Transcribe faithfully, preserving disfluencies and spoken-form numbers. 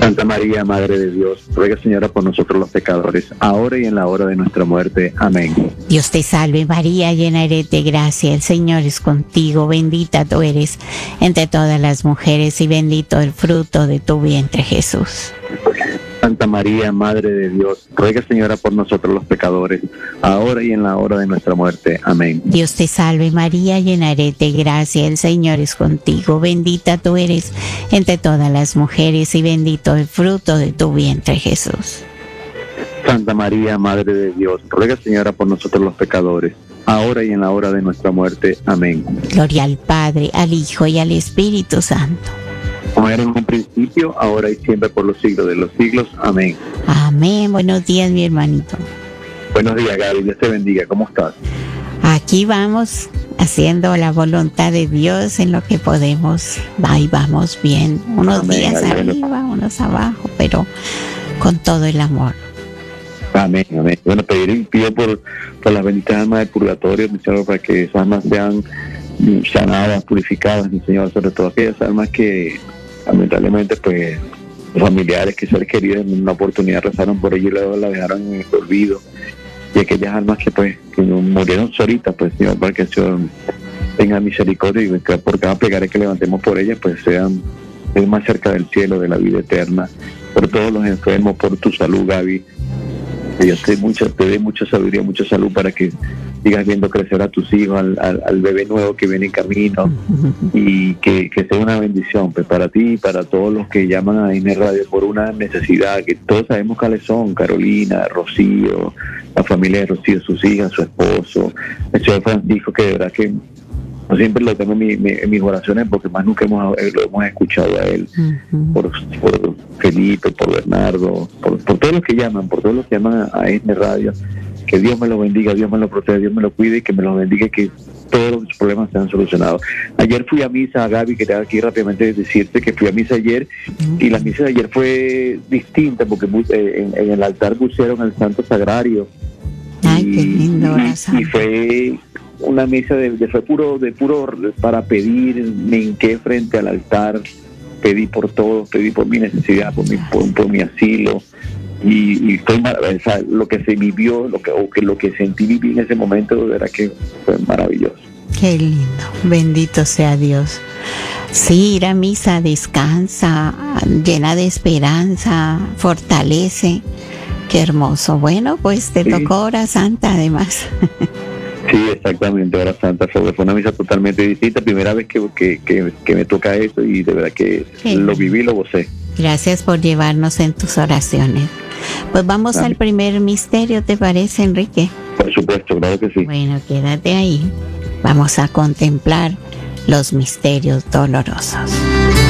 Santa María, Madre de Dios, ruega, Señora, por nosotros los pecadores, ahora y en la hora de nuestra muerte. Amén. Dios te salve María, llena eres de gracia, el Señor es contigo, bendita tú eres entre todas las mujeres y bendito el fruto de tu vientre, Jesús. Santa María, Madre de Dios, ruega, Señora, por nosotros los pecadores, ahora y en la hora de nuestra muerte. Amén. Dios te salve María, llena eres de gracia, el Señor es contigo, bendita tú eres entre todas las mujeres y bendito el fruto de tu vientre, Jesús. Santa María, Madre de Dios, ruega, Señora, por nosotros los pecadores, ahora y en la hora de nuestra muerte. Amén. Gloria al Padre, al Hijo y al Espíritu Santo. Como era en un principio, ahora y siempre, por los siglos de los siglos. Amén. Amén. Buenos días, mi hermanito. Buenos días, Gaby. Dios te bendiga. ¿Cómo estás? Aquí vamos haciendo la voluntad de Dios en lo que podemos. Ahí vamos bien. Unos Amén. días Amén. arriba, unos abajo, pero con todo el amor. Amén, amén. Bueno, pedir pido por, por las benditas almas del purgatorio, mi Señor, para que esas almas sean sanadas, purificadas, mi Señor, sobre todo aquellas almas que lamentablemente, pues, los familiares, que seres queridos en una oportunidad rezaron por ello y luego la dejaron en el olvido, y aquellas almas que, pues, que murieron solitas, pues, Señor, para que el Señor tenga misericordia y que por cada plegaria que levantemos por ellas, pues, sean más cerca del cielo, de la vida eterna. Por todos los enfermos, por tu salud, Gaby, que Dios te, mucha, te dé mucha sabiduría, mucha salud para que sigas viendo crecer a tus hijos, al, al, al bebé nuevo que viene en camino, y que, que sea una bendición, pues, para ti y para todos los que llaman a Inés Radio por una necesidad que todos sabemos cuáles son: Carolina, Rocío, la familia de Rocío, sus hijas, su esposo, el señor Francisco, que de verdad que no siempre lo tengo en, mi, mi, en mis oraciones, porque más nunca hemos, lo hemos escuchado a él, uh-huh. por, por Felipe, por Bernardo, por, por todos los que llaman, por todos los que llaman a, a este radio. Que Dios me lo bendiga, Dios me lo proteja, Dios me lo cuide y que me lo bendiga y que todos los problemas sean solucionados. Ayer fui a misa, Gaby, quería aquí rápidamente decirte que fui a misa ayer, uh-huh. y la misa de ayer fue distinta porque en, en el altar pusieron el Santo Sagrario. Ay, y, qué lindo, y, y fue una misa de, de fue puro de puro para pedir. Me hinqué frente al altar, pedí por todo, pedí por mi necesidad, por mi por, por mi asilo, y, y estoy maravillado. Lo que se vivió, lo que o que lo que sentí vivir en ese momento, era que fue maravilloso. Qué lindo, bendito sea Dios. Sí, ir a misa descansa, llena de esperanza, fortalece. Qué hermoso. Bueno, pues te sí. tocó hora santa además. Sí, exactamente, hora santa. Fue una misa totalmente distinta, primera vez que, que, que, que me toca eso, y de verdad que sí. lo viví y lo gocé. Gracias por llevarnos en tus oraciones. Pues vamos Amén. Al primer misterio, ¿te parece, Enrique? Por supuesto, claro que sí. Bueno, quédate ahí. Vamos a contemplar los misterios dolorosos.